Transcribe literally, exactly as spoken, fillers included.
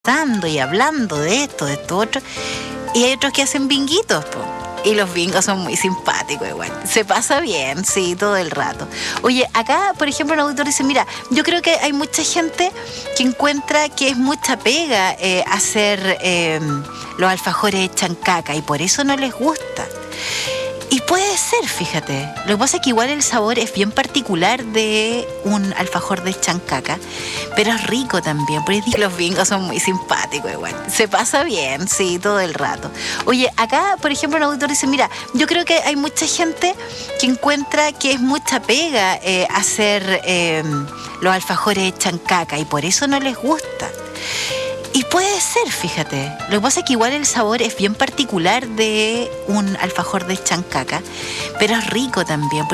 Dando y hablando de esto, de esto otro, y hay otros que hacen binguitos, po. Y los bingos son muy simpáticos igual. Se pasa bien, sí, todo el rato. Oye, acá, por ejemplo, un auditor dice, mira, yo creo que hay mucha gente que encuentra que es mucha pega eh, hacer eh, los alfajores chancaca y por eso no les gusta. Y puede ser, fíjate. Lo que pasa es que igual el sabor es bien particular de un alfajor de chancaca, pero es rico también. Porque los bingos son muy simpáticos igual. Se pasa bien, sí, todo el rato. Oye, acá, por ejemplo, un auditor dice, mira, yo creo que hay mucha gente que encuentra que es mucha pega eh, hacer eh, los alfajores de chancaca y por eso no les gusta. Y puede ser, fíjate. Lo que pasa es que igual el sabor es bien particular de un alfajor de chancaca, pero es rico también.